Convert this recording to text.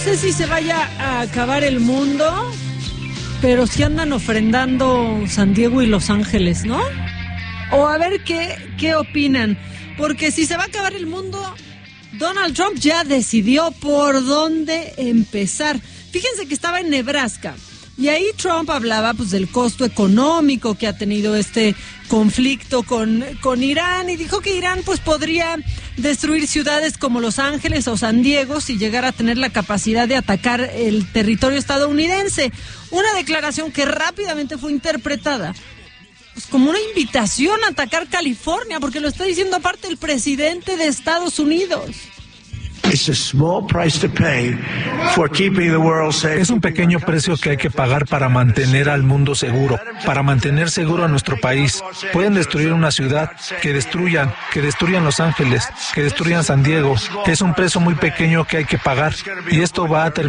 sé si se vaya a acabar el mundo, pero sí andan ofrendando San Diego y Los Ángeles, ¿no? O a ver qué opinan. Porque si se va a acabar el mundo, Donald Trump ya decidió por dónde empezar. Fíjense que estaba en Nebraska y ahí Trump hablaba pues del costo económico que ha tenido este conflicto con Irán, y dijo que Irán pues podría destruir ciudades como Los Ángeles o San Diego si llegara a tener la capacidad de atacar el territorio estadounidense. Una declaración que rápidamente fue interpretada pues como una invitación a atacar California, porque lo está diciendo aparte el presidente de Estados Unidos. Es un pequeño precio que hay que pagar para mantener al mundo seguro, para mantener seguro a nuestro país. Pueden destruir una ciudad, que destruyan Los Ángeles, que destruyan San Diego. Es un precio muy pequeño que hay que pagar, y esto va a terminar